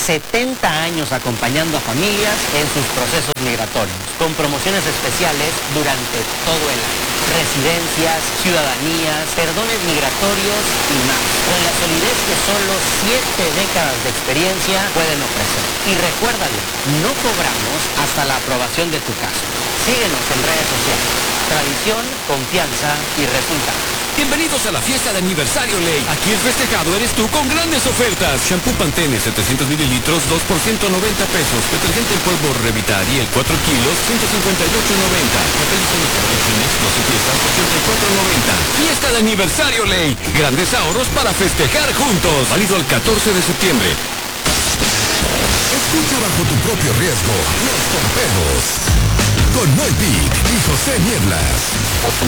70 años acompañando a familias en sus procesos migratorios, con promociones especiales durante todo el año. Residencias, ciudadanías, perdones migratorios y más, con la solidez que solo 7 décadas de experiencia pueden ofrecer. Y recuérdalo, no cobramos hasta la aprobación de tu caso. Síguenos en redes sociales. Tradición, confianza y resultados. Bienvenidos a la fiesta de aniversario Ley. Aquí el festejado eres tú con grandes ofertas. Shampoo Pantene 700 mililitros, 2 por 190 pesos. Detergente en polvo Revitari, el 4 kilos, 158.90. Papel higiénico Kleenex, 12 piezas, 84.90. Fiesta de aniversario Ley. Grandes ahorros para festejar juntos. Válido el 14 de septiembre. Escucha bajo tu propio riesgo. Los Torpedos. Con Moy Pic y José Nieblas.